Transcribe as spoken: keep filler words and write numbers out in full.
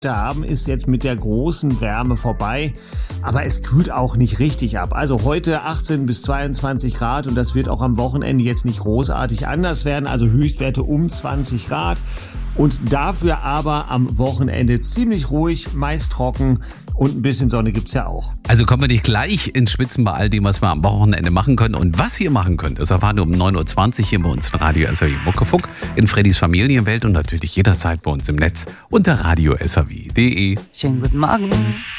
haben, ist jetzt mit der großen Wärme vorbei, aber es kühlt auch nicht richtig ab. Also heute achtzehn bis zweiundzwanzig Grad und das wird auch am Wochenende jetzt nicht großartig anders werden, also Höchstwerte um zwanzig Grad und dafür aber am Wochenende ziemlich ruhig, meist trocken und ein bisschen Sonne gibt's ja auch. Also kommen wir nicht gleich ins Schwitzen bei all dem, was wir am Wochenende machen können. Und was ihr machen könnt, das erfahren wir um neun Uhr zwanzig hier bei uns in Radio S A W Muckefuck, in Freddys Familienwelt und natürlich jederzeit bei uns im Netz unter radio s a w punkt d e. Schönen guten Morgen.